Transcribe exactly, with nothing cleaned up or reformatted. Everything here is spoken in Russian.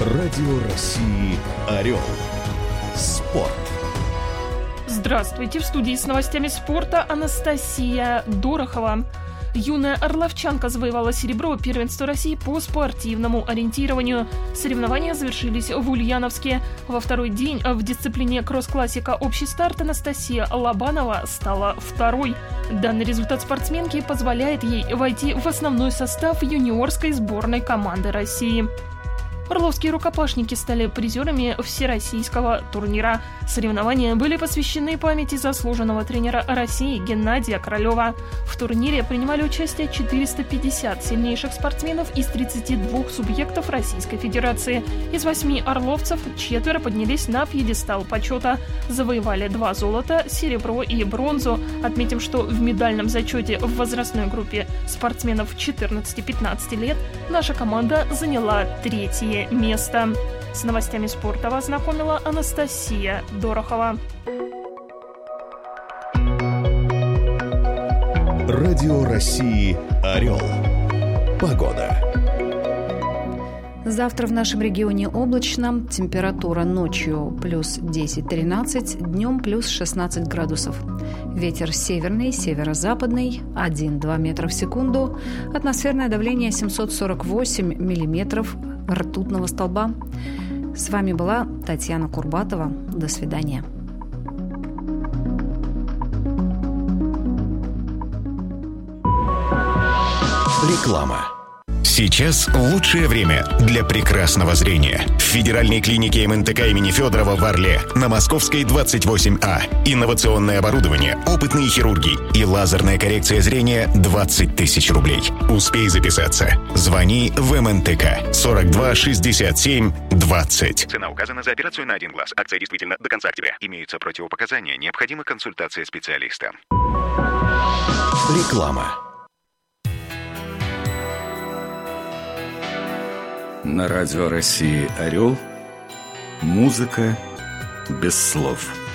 Радио России «Орел». Спорт. Здравствуйте, в студии с новостями спорта Анастасия Дорохова. Юная орловчанка завоевала серебро первенства России по спортивному ориентированию. Соревнования завершились в Ульяновске. Во второй день в дисциплине кросс-классика общий старт Анастасия Лобанова стала второй. Данный результат спортсменки позволяет ей войти в основной состав юниорской сборной команды России. Орловские рукопашники стали призерами всероссийского турнира. Соревнования были посвящены памяти заслуженного тренера России Геннадия Королева. В турнире принимали участие четыреста пятьдесят сильнейших спортсменов из тридцати двух субъектов Российской Федерации. Из восьми орловцев четверо поднялись на пьедестал почета. Завоевали два золота, серебро и бронзу. Отметим, что в медальном зачете в возрастной группе спортсменов четырнадцати-пятнадцати лет наша команда заняла третье место. С новостями спорта вас знакомила Анастасия Дорохова. Радио России «Орел». Погода. Завтра в нашем регионе облачно. Температура ночью плюс десять-тринадцать, днем плюс шестнадцать градусов. Ветер северный, северо-западный, один-два метра в секунду. Атмосферное давление семьсот сорок восемь миллиметров ртутного столба. С вами была Татьяна Курбатова. До свидания. Реклама. Сейчас лучшее время для прекрасного зрения. В федеральной клинике эм эн тэ ка имени Федорова в Орле на Московской двадцать восемь А. Инновационное оборудование, опытные хирурги и лазерная коррекция зрения двадцать тысяч рублей. Успей записаться. Звони в эм эн тэ ка сорок два шестьдесят семь двадцать. Цена указана за операцию на один глаз. Акция действительно до конца октября. Имеются противопоказания. Необходима консультация специалиста. Реклама. На радио России «Орел» музыка без слов.